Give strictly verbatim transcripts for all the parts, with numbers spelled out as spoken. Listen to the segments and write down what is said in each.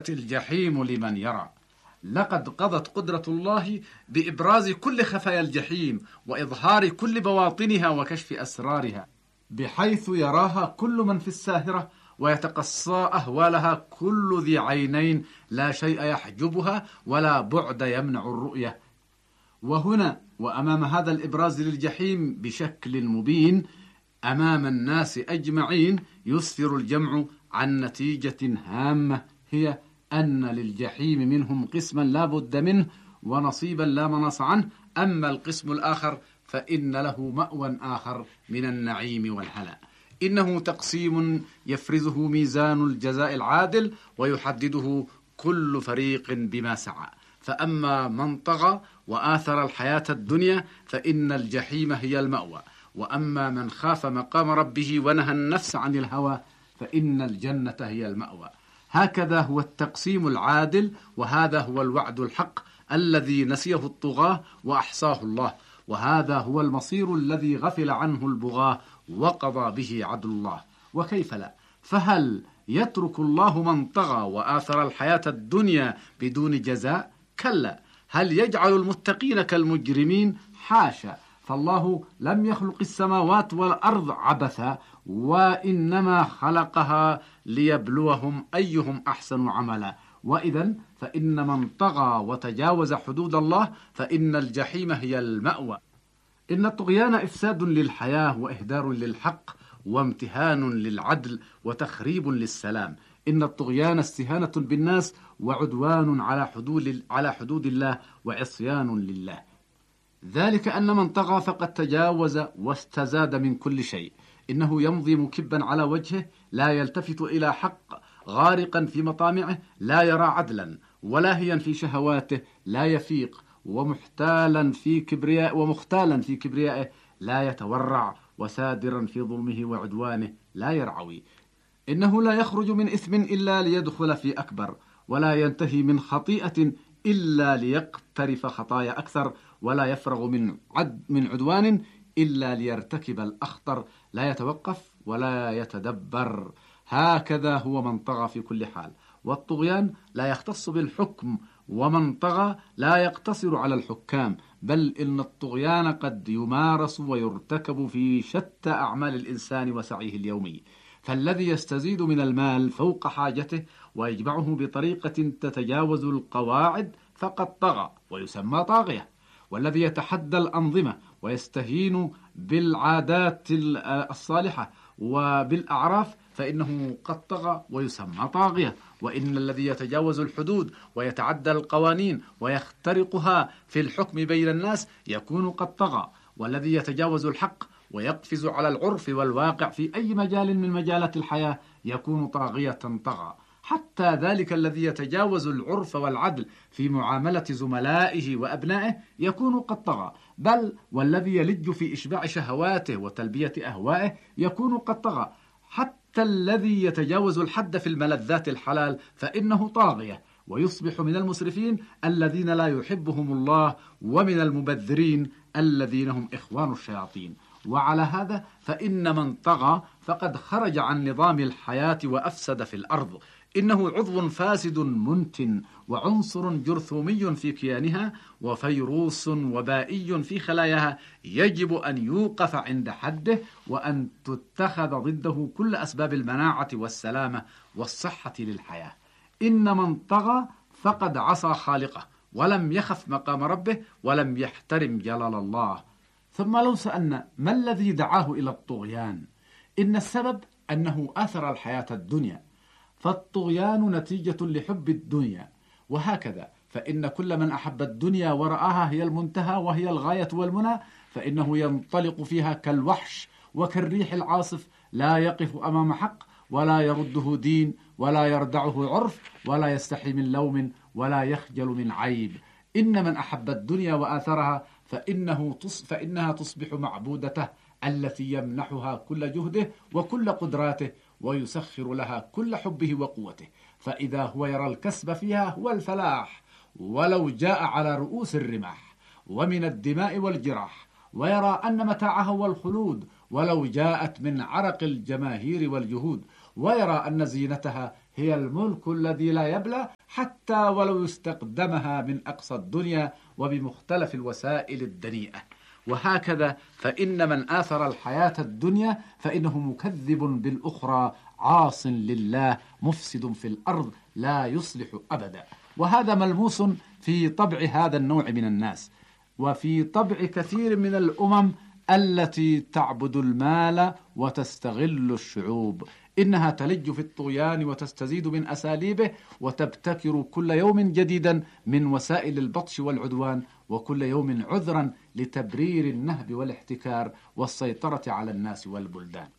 وبرزت الجحيم لمن يرى. لقد قضت قدرة الله بإبراز كل خفايا الجحيم وإظهار كل بواطنها وكشف أسرارها، بحيث يراها كل من في الساهرة، ويتقصى أهوالها كل ذي عينين لا شيء يحجبها ولا بعد يمنع الرؤية. وهنا وأمام هذا الإبراز للجحيم بشكل مبين أمام الناس أجمعين، يسفر الجمع عن نتيجة هامة، هي أن للجحيم منهم قسما لا بد منه ونصيبا لا مناص عنه، أما القسم الآخر فإن له مأوى آخر من النعيم والهلاء. إنه تقسيم يفرزه ميزان الجزاء العادل ويحدده كل فريق بما سعى. فأما من طغى وآثر الحياة الدنيا فإن الجحيم هي المأوى، وأما من خاف مقام ربه ونهى النفس عن الهوى فإن الجنة هي المأوى. هكذا هو التقسيم العادل، وهذا هو الوعد الحق الذي نسيه الطغاة وأحصاه الله، وهذا هو المصير الذي غفل عنه البغاة وقضى به عدل الله. وكيف لا؟ فهل يترك الله من طغى وآثر الحياة الدنيا بدون جزاء؟ كلا. هل يجعل المتقين كالمجرمين؟ حاشا، فالله لم يخلق السماوات والأرض عبثا، وإنما خلقها ليبلوهم أيهم أحسن عملا. وإذا فإن من طغى وتجاوز حدود الله فإن الجحيم هي المأوى. إن الطغيان إفساد للحياة وإهدار للحق وامتهان للعدل وتخريب للسلام. إن الطغيان استهانة بالناس وعدوان على حدود على حدود الله وعصيان لله. ذلك أن من طغى فقد تجاوز واستزاد من كل شيء. إنه يمضي مكبا على وجهه لا يلتفت إلى حق، غارقا في مطامعه لا يرى عدلا، ولاهيا في شهواته لا يفيق، ومحتالا في كبرياء ومختالا في كبريائه لا يتورع، وسادرا في ظلمه وعدوانه لا يرعوي. إنه لا يخرج من إثم إلا ليدخل في أكبر، ولا ينتهي من خطيئة إلا ليقترف خطايا أكثر، ولا يفرغ من عد من عدوان إلا ليرتكب الأخطر، لا يتوقف ولا يتدبر. هكذا هو من طغى في كل حال. والطغيان لا يختص بالحكم، ومن طغى لا يقتصر على الحكام، بل إن الطغيان قد يمارس ويرتكب في شتى أعمال الإنسان وسعيه اليومي. فالذي يستزيد من المال فوق حاجته ويجمعه بطريقة تتجاوز القواعد فقد طغى ويسمى طاغية. والذي يتحدى الأنظمة ويستهين بالعادات الصالحة وبالأعراف فإنه قد طغى ويسمى طاغية. وإن الذي يتجاوز الحدود ويتعدى القوانين ويخترقها في الحكم بين الناس يكون قد طغى. والذي يتجاوز الحق ويقفز على العرف والواقع في أي مجال من مجالات الحياة يكون طاغية طغى. حتى ذلك الذي يتجاوز العرف والعدل في معاملة زملائه وأبنائه يكون قد طغى. بل والذي يلج في إشباع شهواته وتلبية أهوائه يكون قد طغى. حتى الذي يتجاوز الحد في الملذات الحلال فإنه طاغية، ويصبح من المسرفين الذين لا يحبهم الله، ومن المبذرين الذين هم إخوان الشياطين. وعلى هذا فإن من طغى فقد خرج عن نظام الحياة وأفسد في الأرض. إنه عضو فاسد منتن، وعنصر جرثومي في كيانها، وفيروس وبائي في خلاياها، يجب أن يوقف عند حده، وأن تتخذ ضده كل أسباب المناعة والسلامة والصحة للحياة. إن من طغى فقد عصى خالقه، ولم يخف مقام ربه، ولم يحترم جلال الله. ثم لو سألنا ما الذي دعاه إلى الطغيان؟ إن السبب أنه آثر الحياة الدنيا، فالطغيان نتيجة لحب الدنيا. وهكذا فإن كل من أحب الدنيا ورآها هي المنتهى وهي الغاية والمنى فإنه ينطلق فيها كالوحش وكالريح العاصف، لا يقف أمام حق، ولا يرده دين، ولا يردعه عرف، ولا يستحي من لوم، ولا يخجل من عيب. إن من أحب الدنيا وآثرها فإنه تص... فإنها تصبح معبودته التي يمنحها كل جهده وكل قدراته، ويسخر لها كل حبه وقوته. فإذا هو يرى الكسب فيها هو الفلاح، ولو جاء على رؤوس الرماح ومن الدماء والجراح، ويرى أن متاعها هو الخلود ولو جاءت من عرق الجماهير والجهود، ويرى أن زينتها هي الملك الذي لا يبلى حتى ولو استقدمها من أقصى الدنيا وبمختلف الوسائل الدنيئة. وهكذا فإن من آثر الحياة الدنيا فإنه مكذب بالأخرى، عاص لله، مفسد في الأرض، لا يصلح أبدا. وهذا ملموس في طبع هذا النوع من الناس، وفي طبع كثير من الأمم التي تعبد المال وتستغل الشعوب. إنها تلج في الطغيان وتستزيد من أساليبه، وتبتكر كل يوم جديدا من وسائل البطش والعدوان، وكل يوم عذرا لتبرير النهب والاحتكار والسيطرة على الناس والبلدان.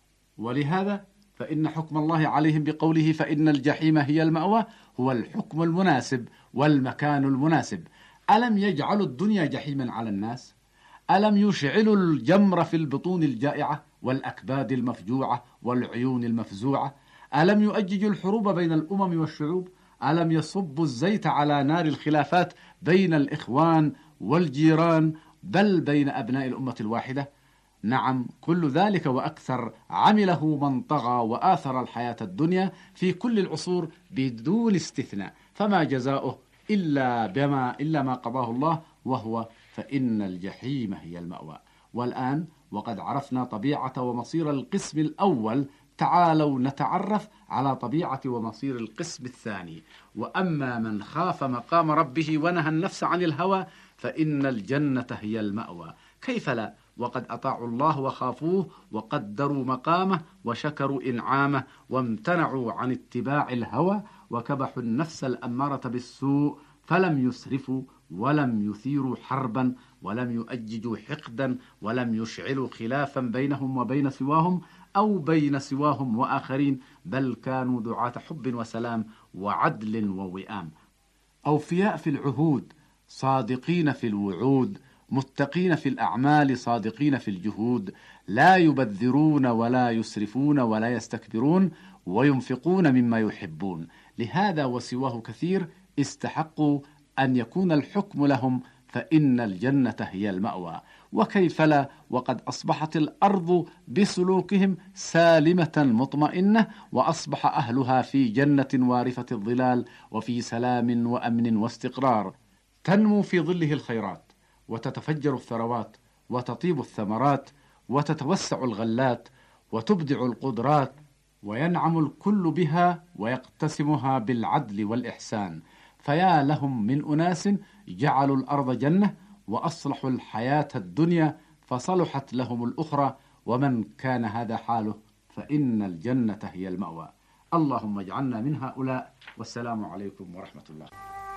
ولهذا فإن حكم الله عليهم بقوله فإن الجحيم هي المأوى هو الحكم المناسب والمكان المناسب. ألم يجعلوا الدنيا جحيما على الناس؟ ألم يشعلوا الجمر في البطون الجائعة والأكباد المفجوعة والعيون المفزوعة؟ ألم يؤججوا الحروب بين الأمم والشعوب؟ ألم يصبوا الزيت على نار الخلافات بين الإخوان والجيران، بل بين أبناء الأمة الواحدة؟ نعم، كل ذلك وأكثر عمله من طغى وآثر الحياة الدنيا في كل العصور بدون استثناء، فما جزاؤه إلا بما إلا ما قضاه الله، وهو فإن الجحيم هي المأوى. والآن وقد عرفنا طبيعة ومصير القسم الأول، تعالوا نتعرف على طبيعة ومصير القسم الثاني. وأما من خاف مقام ربه ونهى النفس عن الهوى فإن الجنة هي المأوى. كيف لا، وقد أطاعوا الله وخافوه وقدروا مقامه وشكروا إنعامه وامتنعوا عن اتباع الهوى وكبحوا النفس الأمارة بالسوء، فلم يسرفوا ولم يثيروا حربا ولم يؤججوا حقدا ولم يشعلوا خلافا بينهم وبين سواهم أو بين سواهم وآخرين، بل كانوا دعاة حب وسلام وعدل ووئام، أوفياء في العهود، صادقين في الوعود، متقين في الأعمال، صادقين في الجهود، لا يبذرون ولا يسرفون ولا يستكبرون، وينفقون مما يحبون. لهذا وسواه كثير استحقوا أن يكون الحكم لهم فإن الجنة هي المأوى. وكيف لا، وقد أصبحت الأرض بسلوكهم سالمة مطمئنة، وأصبح أهلها في جنة وارفة الظلال وفي سلام وأمن واستقرار، تنمو في ظله الخيرات، وتتفجر الثروات، وتطيب الثمرات، وتتوسع الغلات، وتبدع القدرات، وينعم الكل بها ويقتسمها بالعدل والإحسان. فيا لهم من أناس جعلوا الأرض جنة وأصلحوا الحياة الدنيا فصلحت لهم الأخرى، ومن كان هذا حاله فإن الجنة هي المأوى. اللهم اجعلنا من هؤلاء، والسلام عليكم ورحمة الله.